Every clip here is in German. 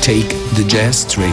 Take the Jazz Train.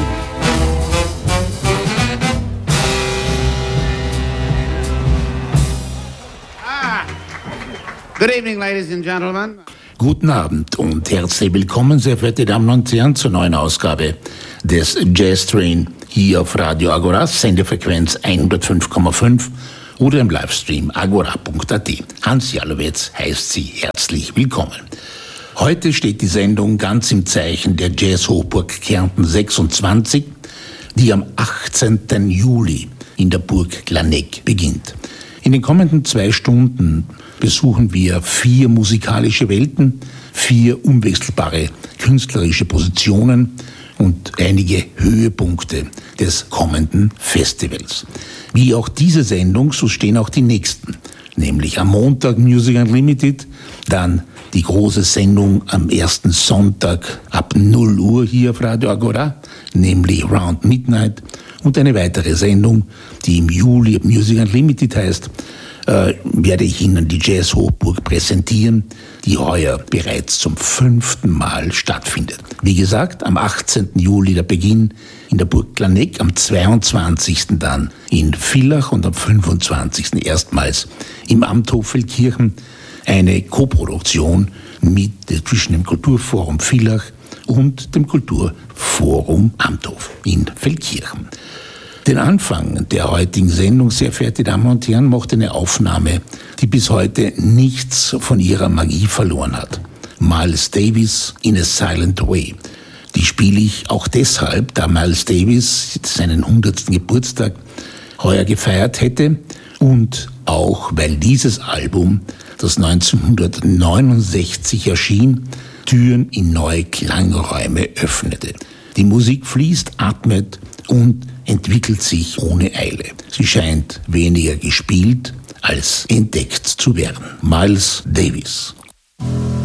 Good evening, ladies and gentlemen. Guten Abend und herzlich willkommen, sehr verehrte Damen und Herren, zur neuen Ausgabe des Jazz Train hier auf Radio Agora, Sendefrequenz 105,5 oder im Livestream agora.at. Hans Jalowetz heißt Sie herzlich willkommen. Heute steht die Sendung ganz im Zeichen der Jazz-Hochburg Kärnten 26, die am 18. Juli in der Burg Glaneck beginnt. In den kommenden 2 Stunden besuchen wir 4 musikalische Welten, 4 unwechselbare künstlerische Positionen und einige Höhepunkte des kommenden Festivals. Wie auch diese Sendung, so stehen auch die nächsten, nämlich am Montag Music Unlimited, dann die große Sendung am ersten Sonntag ab 0 Uhr hier auf Radio Agora, nämlich Round Midnight, und eine weitere Sendung, die im Juli Music Unlimited heißt, werde ich Ihnen die Jazz-Hochburg präsentieren, die heuer bereits zum 5. Mal stattfindet. Wie gesagt, am 18. Juli der Beginn in der Burg Glaneck, am 22. dann in Villach und am 25. erstmals im Amthof Feldkirchen, eine Koproduktion zwischen dem Kulturforum Villach und dem Kulturforum Amthof in Feldkirchen. Den Anfang der heutigen Sendung, sehr verehrte Damen und Herren, macht eine Aufnahme, die bis heute nichts von ihrer Magie verloren hat. Miles Davis in a Silent Way. Die spiele ich auch deshalb, da Miles Davis seinen 100. Geburtstag heuer gefeiert hätte und auch, weil dieses Album, das 1969 erschien, Türen in neue Klangräume öffnete. Die Musik fließt, atmet und entwickelt sich ohne Eile. Sie scheint weniger gespielt als entdeckt zu werden. Miles Davis.